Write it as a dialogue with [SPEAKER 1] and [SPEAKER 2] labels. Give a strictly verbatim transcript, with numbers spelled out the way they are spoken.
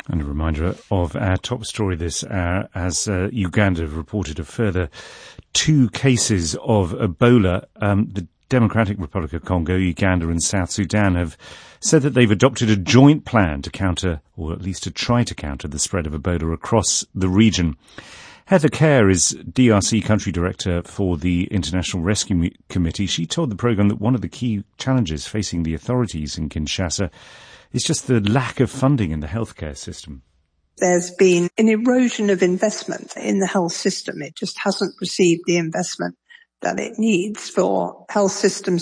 [SPEAKER 1] And a reminder of our top story this hour, as uh, Uganda have reported a further two cases of Ebola. Um, the Democratic Republic of Congo, Uganda and South Sudan have said that they've adopted a joint plan to counter, or at least to try to counter, the spread of Ebola across the region. Heather Kerr is D R C Country Director for the International Rescue Committee. She told the programme that one of the key challenges facing the authorities in Kinshasa is just the lack of funding in the healthcare system.
[SPEAKER 2] There's been an erosion of investment in the health system. It just hasn't received the investment that it needs for health systems